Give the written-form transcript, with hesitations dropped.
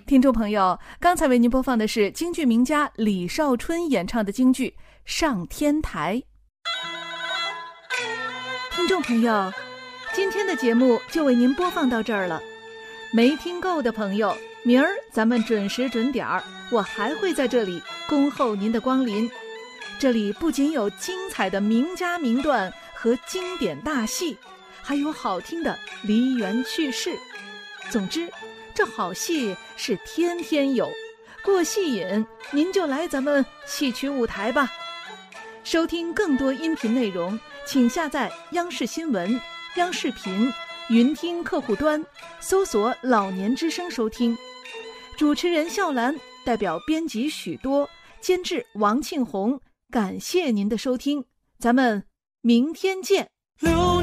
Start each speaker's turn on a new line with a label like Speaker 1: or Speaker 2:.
Speaker 1: 听众朋友，刚才为您播放的是京剧名家李少春演唱的京剧《上天台》。听众朋友，今天的节目就为您播放到这儿了。没听够的朋友，明儿咱们准时准点儿，我还会在这里恭候您的光临。这里不仅有精彩的名家名段和经典大戏，还有好听的梨园趣事。总之，这好戏是天天有，过戏瘾您就来咱们戏曲舞台吧。收听更多音频内容，请下载央视新闻、央视频云听客户端，搜索老年之声收听。主持人笑兰代表编辑许多，监制王庆红，感谢您的收听，咱们明天见。